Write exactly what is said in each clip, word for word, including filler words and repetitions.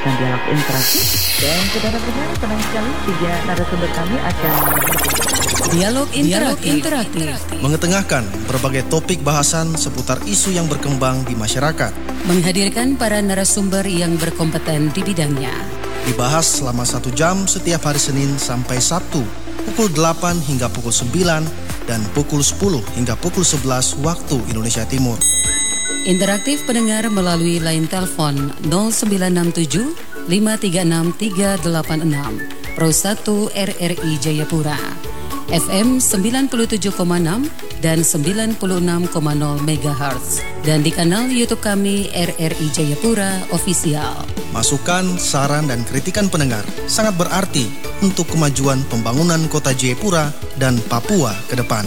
mendengarkan dialog interaktif. Dan saudara pendengar, tenang sekali, tiga narasumber kami akan Dialog interaktif. interaktif mengetengahkan berbagai topik bahasan seputar isu yang berkembang di masyarakat, menghadirkan para narasumber yang berkompeten di bidangnya. Dibahas selama satu jam setiap hari Senin sampai Sabtu pukul delapan hingga pukul sembilan dan pukul sepuluh hingga pukul sebelas waktu Indonesia Timur. Interaktif pendengar melalui line telepon nol sembilan enam tujuh lima tiga enam tiga delapan enam Pro satu R R I Jayapura, F M sembilan puluh tujuh koma enam dan sembilan puluh enam koma nol megahertz, dan di kanal YouTube kami R R I Jayapura Official. Masukan, saran, dan kritikan pendengar sangat berarti untuk kemajuan pembangunan kota Jayapura dan Papua ke depan.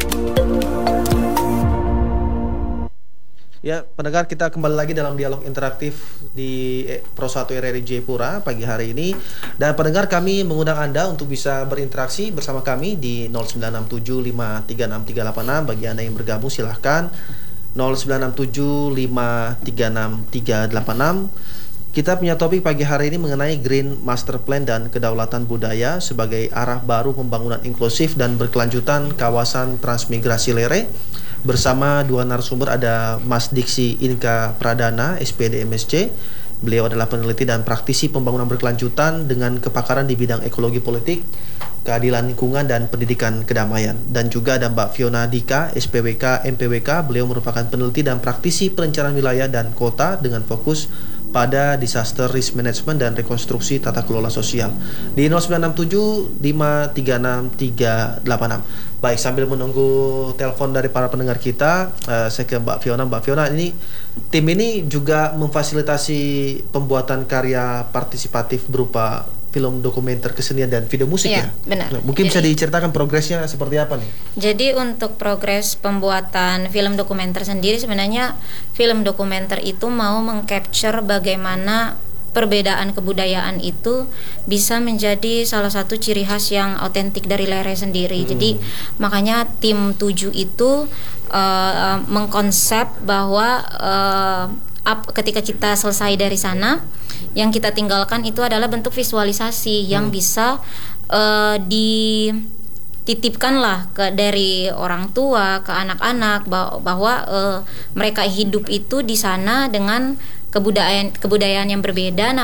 Ya, pendengar, kita kembali lagi dalam dialog interaktif di Pro satu R R I Jayapura pagi hari ini. Dan pendengar, kami mengundang Anda untuk bisa berinteraksi bersama kami di nol sembilan enam tujuh lima tiga enam tiga delapan enam. Bagi Anda yang bergabung silahkan nol sembilan enam tujuh lima tiga enam tiga delapan enam. Kita punya topik pagi hari ini mengenai Green Master Plan dan kedaulatan budaya sebagai arah baru pembangunan inklusif dan berkelanjutan kawasan transmigrasi Lere. Bersama dua narasumber, ada Mas Diksi Inka Pradana, S P D M S C. Beliau adalah peneliti dan praktisi pembangunan berkelanjutan dengan kepakaran di bidang ekologi politik, keadilan lingkungan, dan pendidikan kedamaian. Dan juga ada Mbak Fiona Dika, S P W K M P W K. Beliau merupakan peneliti dan praktisi perencanaan wilayah dan kota dengan fokus pada disaster risk management dan rekonstruksi tata kelola sosial. Di nol sembilan enam tujuh lima tiga enam tiga delapan enam. Baik, sambil menunggu telepon dari para pendengar kita, uh, saya ke Mbak Fiona. Mbak Fiona, ini tim ini juga memfasilitasi pembuatan karya partisipatif berupa film dokumenter kesenian dan video musik, ya? Ya, benar. Nah, mungkin Jadi, bisa diceritakan progresnya seperti apa nih? Jadi untuk progres pembuatan film dokumenter sendiri, sebenarnya film dokumenter itu mau mengcapture bagaimana perbedaan kebudayaan itu bisa menjadi salah satu ciri khas yang otentik dari Lere sendiri. Hmm. Jadi makanya tim tujuh itu uh, mengkonsep bahwa uh, up, ketika kita selesai dari sana, yang kita tinggalkan itu adalah bentuk visualisasi hmm. yang bisa uh, dititipkanlah ke dari orang tua ke anak-anak bahwa, bahwa uh, mereka hidup itu di sana dengan kebudayaan kebudayaan yang berbeda.